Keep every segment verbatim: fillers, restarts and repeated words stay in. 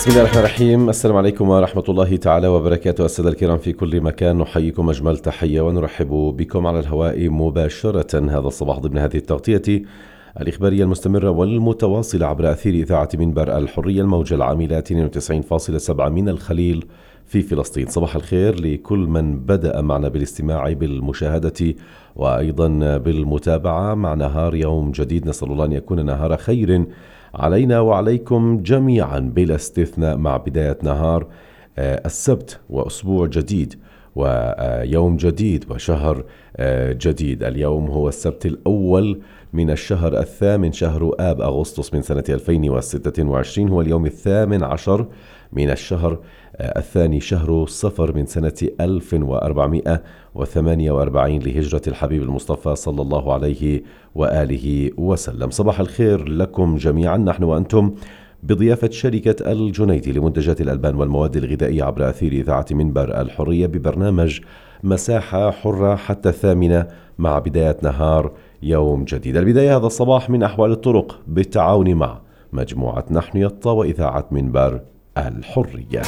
بسم الله الرحمن الرحيم. السلام عليكم ورحمة الله تعالى وبركاته. السادة الكرام في كل مكان، نحييكم أجمل تحية ونرحب بكم على الهواء مباشرة هذا الصباح ضمن هذه التغطية الإخبارية المستمرة والمتواصلة عبر أثير إذاعة منبر الحرية، الموجة العاملة اثنين وتسعين فاصلة سبعة من الخليل في فلسطين. صباح الخير لكل من بدأ معنا بالاستماع بالمشاهدة وأيضا بالمتابعة مع نهار يوم جديد. نسأل الله أن يكون نهار خير علينا وعليكم جميعا بلا استثناء، مع بداية نهار السبت وأسبوع جديد ويوم جديد وشهر جديد. اليوم هو السبت الأول من الشهر الثامن، شهر آب أغسطس من سنة ألفين وستة وعشرين، هو اليوم الثامن عشر من الشهر الثاني، شهر صفر من سنة ألف وأربعمائة وثمانية وأربعين لهجرة الحبيب المصطفى صلى الله عليه وآله وسلم. صباح الخير لكم جميعا. نحن وأنتم بضيافة شركة الجنيدي لمنتجات الألبان والمواد الغذائية عبر أثير إذاعة منبر الحرية ببرنامج مساحة حرة حتى الثامنة مع بداية نهار يوم جديد. البداية هذا الصباح من أحوال الطرق بالتعاون مع مجموعة نحن يطا وإذاعة منبر الحرية.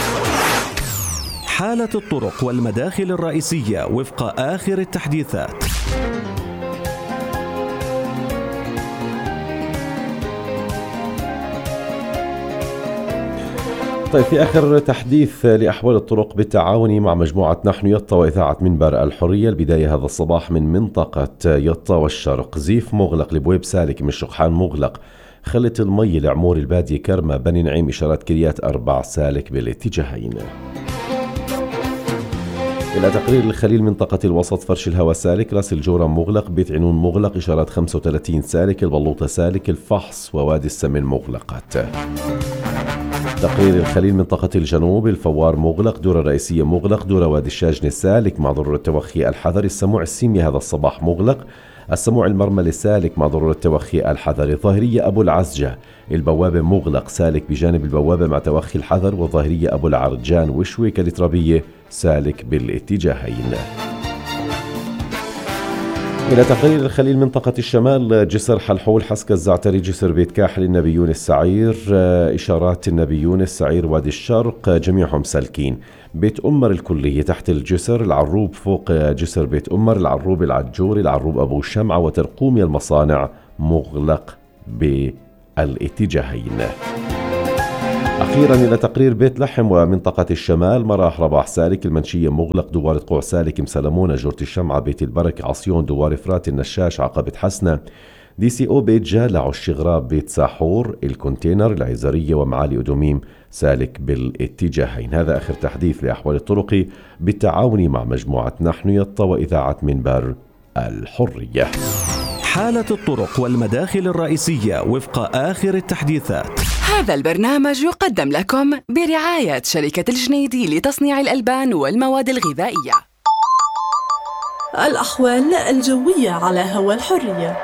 حالة الطرق والمداخل الرئيسية وفق آخر التحديثات. طيب، في آخر تحديث لأحوال الطرق بالتعاون مع مجموعة نحن يطا وإذاعة منبر الحرية، البداية هذا الصباح من منطقة يطا والشرق. زيف مغلق لبويب سالك من الشقحان مغلق، خلة المي لعمور البادية كرمة بني نعيم إشارات كريات أربع سالك بالاتجاهين. إلى تقرير الخليل منطقة الوسط فرش الهوى سالك، راس الجورة مغلق، بيت عنون مغلق إشارات خمسة وثلاثين سالك، البلوطة سالك، الفحص ووادي السمن مغلقات. تقرير الخليل منطقة الجنوب الفوار مغلق، دورة رئيسية مغلق، دورة وادي الشاجن سالك مع ضرورة توخي الحذر، السموع السيمي هذا الصباح مغلق، السموع المرملي سالك مع ضرورة توخي الحذر، الظاهرية أبو العزجة البوابة مغلق سالك بجانب البوابة مع توخي الحذر، والظاهرية أبو العرجان وشويكة الترابية سالك بالاتجاهين. إلى تقرير الخليل منطقة الشمال جسر حلحول حسك الزعتري جسر بيت كاحل النبيون السعير إشارات النبيون السعير وادي الشرق جميعهم سالكين. بيت أمر الكلية تحت الجسر، العروب فوق جسر بيت أمر، العروب العجور، العروب أبو شمعة وترقومي المصانع مغلق بالاتجاهين. أخيرا إلى تقرير بيت لحم ومنطقة الشمال مراح رباح سالك، المنشية مغلق، دوار قوع سالك، مسلمونة جورة الشمعة بيت البرك عصيون، دوار فرات النشاش عقبة حسنة، دي سي او بيت جالع الشغراب بيت ساحور، الكونتينر العزرية ومعالي أدوميم سالك بالاتجاهين. هذا آخر تحديث لأحوال الطرق بالتعاون مع مجموعة نحن يطا وإذاعة منبر الحرية. حالة الطرق والمداخل الرئيسية وفق آخر التحديثات. هذا البرنامج يقدم لكم برعاية شركة الجنيدي لتصنيع الألبان والمواد الغذائية. الأحوال الجوية على هوا الحرية.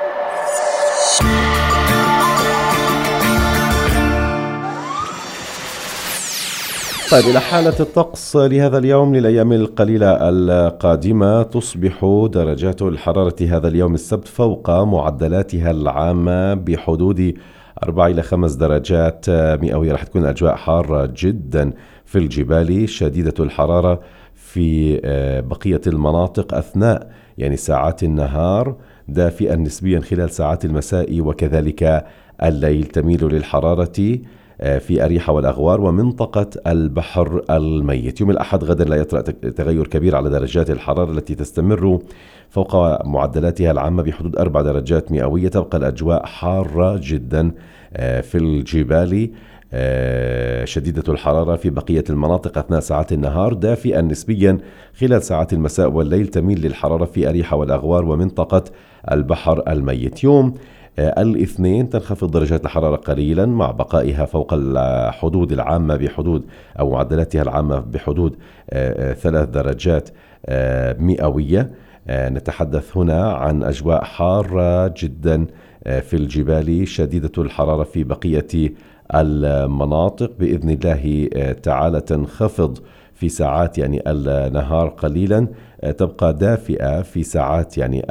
طيب، إلى حالة الطقس لهذا اليوم للأيام القليلة القادمة. تصبح درجات الحرارة هذا اليوم السبت فوق معدلاتها العامة بحدود أربع إلى خمس درجات مئوية. رح تكون الأجواء حارة جدا في الجبال، شديدة الحرارة في بقية المناطق أثناء يعني ساعات النهار، دافئا نسبيا خلال ساعات المساء وكذلك الليل. تميل للحرارة في أريحة والأغوار ومنطقة البحر الميت. يوم الأحد غدا لا يطرأ تغير كبير على درجات الحرارة التي تستمر فوق معدلاتها العامة بحدود أربع درجات مئوية. تبقى الأجواء حارة جدا في الجبال، شديدة الحرارة في بقية المناطق أثناء ساعات النهار، دافئا نسبيا خلال ساعات المساء والليل. تميل للحرارة في أريحة والأغوار ومنطقة البحر الميت. يوم الاثنين تنخفض درجات الحرارة قليلا مع بقائها فوق الحدود العامة بحدود أو معدلاتها العامة بحدود ثلاث درجات مئوية. نتحدث هنا عن أجواء حارة جدا في الجبال، شديدة الحرارة في بقية المناطق. بإذن الله تعالى تنخفض في ساعات يعني النهار قليلا، تبقى دافئة في ساعات يعني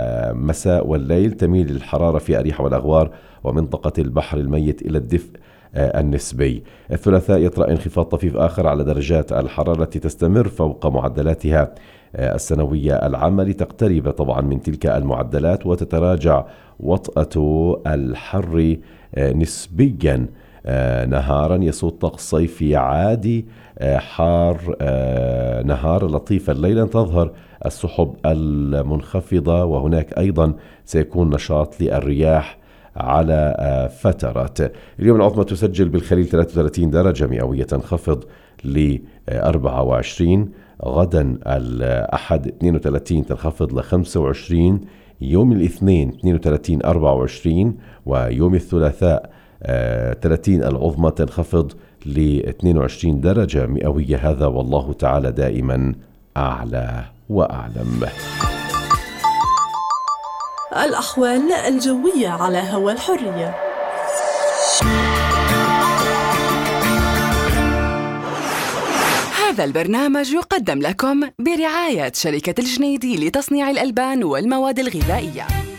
المساء والليل. تميل الحرارة في أريحة والأغوار ومنطقة البحر الميت إلى الدفء النسبي. الثلاثاء يطرأ انخفاض طفيف آخر على درجات الحرارة التي تستمر فوق معدلاتها السنوية العامة لتقترب طبعا من تلك المعدلات وتتراجع وطأة الحر نسبيا نهارا. يسود طقس صيفي عادي حار نهار لطيفا. ليلا تظهر السحب المنخفضة وهناك أيضا سيكون نشاط للرياح على فترات. اليوم العظمى تسجل بالخليل ثلاثة وثلاثين درجة مئوية تنخفض ل أربعة وعشرين. غدا الأحد اثنين وثلاثين تنخفض ل خمسة وعشرين. يوم الاثنين اثنين وثلاثين أربعة وعشرين. ويوم الثلاثاء ثلاثين العظمى تنخفض ل اثنين وعشرين درجة مئوية. هذا والله تعالى دائما أعلى وأعلم. الأحوال الجوية على هوا الحرية. هذا البرنامج يقدم لكم برعاية شركة الجنيدي لتصنيع الألبان والمواد الغذائية.